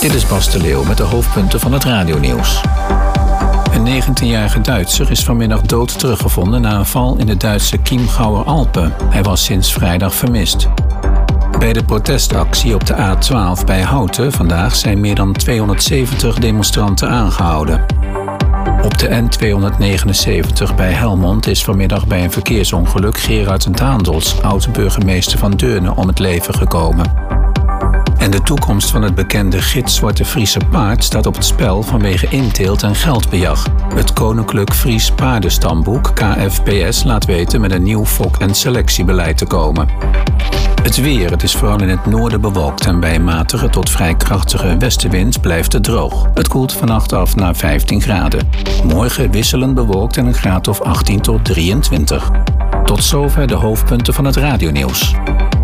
Dit is Bas de Leeuw met de hoofdpunten van het radionieuws. Een 19-jarige Duitser is vanmiddag dood teruggevonden na een val in de Duitse Chiemgauer Alpen. Hij was sinds vrijdag vermist. Bij de protestactie op de A12 bij Houten vandaag zijn meer dan 270 demonstranten aangehouden. Op de N279 bij Helmond is vanmiddag bij een verkeersongeluk Gerard Daendels, oud-burgemeester van Deurne, om het leven gekomen. En de toekomst van het bekende gitzwarte Friese paard staat op het spel vanwege inteelt en geldbejag. Het Koninklijk Fries Paardenstamboek, KFPS, laat weten met een nieuw fok- en selectiebeleid te komen. Het weer, het is vooral in het noorden bewolkt en bij een matige tot vrij krachtige westenwind blijft het droog. Het koelt vannacht af naar 15 graden. Morgen wisselend bewolkt en een graad of 18 tot 23. Tot zover de hoofdpunten van het radionieuws.